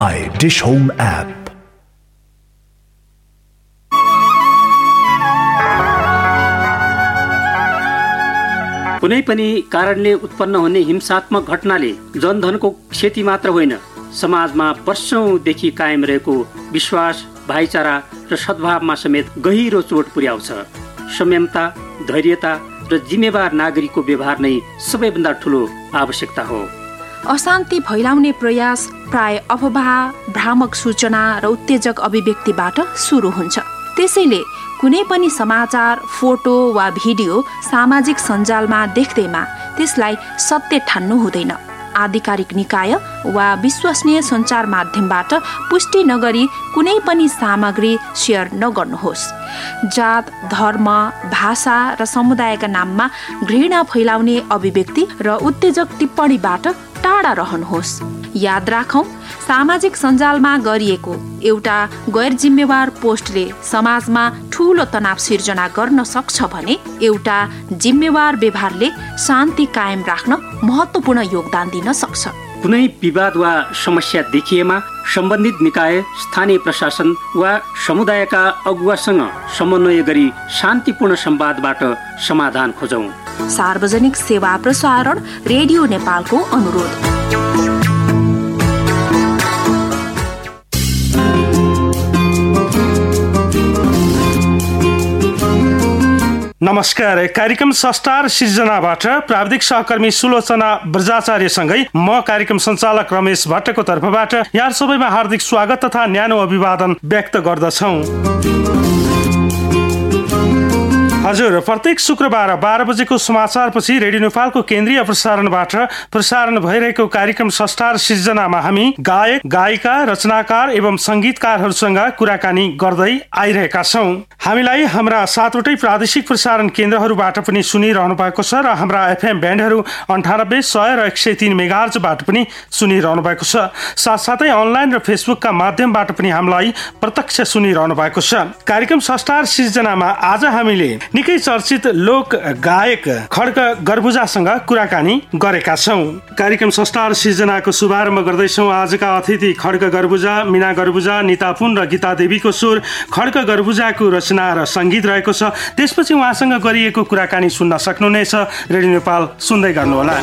Dish Home app. कुनै पनि कारणले उत्पन्न हुने हिंसात्मक घटनाले जनधनको क्षति मात्र होइन, समाजमा वर्षौंदेखि कायम रहेको विश्वास, भाइचारा र सद्भावमा समेत गहिरो चोट पुर्याउँछ। संयमता, धैर्यता र जिम्मेवार नागरिकको व्यवहार नै सबैभन्दा ठूलो आवश्यकता हो। अशान्ति फैलाउने प्रयास प्राय अफवाह, भ्रामक सूचना र उत्तेजक अभिव्यक्तिबाट सुरु हुन्छ। त्यसैले कुनै पनि समाचार, फोटो वा भिडियो सामाजिक सञ्जालमा देख्दैमा त्यसलाई सत्य ठान्नु हुँदैन। आधिकारिक निकाय वा विश्वसनीय सञ्चार माध्यमबाट पुष्टि नगरी कुनै पनि सामग्री सेयर नगर्नुहोस्। जात, धर्म, भाषा र समुदायका नाममा घृणा फैलाउने अभिव्यक्ति र उत्तेजक टिप्पणीबाट टाढा रहनुहोस्। याद राखौं, सामाजिक सञ्जालमा गरिएको एउटा गैर जिम्मेवार पोस्टले समाजमा ठूलो तनाव सिर्जना गर्न सक्छ भने एउटा जिम्मेवार व्यवहारले शान्ति कायम राख्न महत्त्वपूर्ण योगदान दिन सक्छ। कुनै विवाद वा समस्या देखिएमा सम्बन्धित निकाय, स्थानीय प्रशासन वा समुदायका अगुवासँग समन्वय गरी शान्तिपूर्ण संवादबाट समाधान खोजौं। सार्वजनिक सेवा प्रसारण रेडियो नेपालको अनुरोध। नमस्कार। कार्यक्रम सस्टार सिर्जनाबाट प्राविधिक सहकर्मी सुलोचना ब्रजाचार्यसँगै म कार्यक्रम सञ्चालक रमेश भट्टको तर्फबाट यहाँ सबैमा हार्दिक स्वागत तथा न्यानो अभिवादन व्यक्त गर्दछौं। हजुर, प्रत्येक शुक्रबार 12 बजेको समाचारपछि रेडियो नेपालको केन्द्रीय प्रसारणबाट प्रसारण भइरहेको कार्यक्रम सस्टार सिर्जनामा हामी गायक, गायिका, रचनाकार एवं संगीतकारहरूसँग कुराकानी गर्दै आइरहेका छौं। हामीलाई हाम्रा 7वटै प्रादेशिक प्रसारण केन्द्रहरूबाट पनि सुनिरहनु भएको छ र हाम्रा एफएम ब्यान्डहरू 98, 100 र 103 मेगाहर्जबाट पनि सुनिरहनु भएको छ। साथसाथै अनलाइन र फेसबुकका माध्यमबाट पनि हामीलाई प्रत्यक्ष सुनिरहनु भएको छ। कार्यक्रम सस्टार सिर्जनामा आज हामीले निकै चर्चित लोक गायक खड्क गर्बुजासँग कुराकानी गरेका छौं। कार्यक्रम सस्टार सिर्जनाको शुभारम्भ गर्दैछौं। आजका अतिथि खड्क गर्बुजा, मीना गर्बुजा, निता पुन र गीता देवीको स्वर खड्क गर्बुजाको रचना र संगीत रहेको छ। त्यसपछि उहाँसँग गरिएको कुराकानी सुन्न सक्नुहुनेछ। रेडियो नेपाल सुन्दै गर्नुहोला।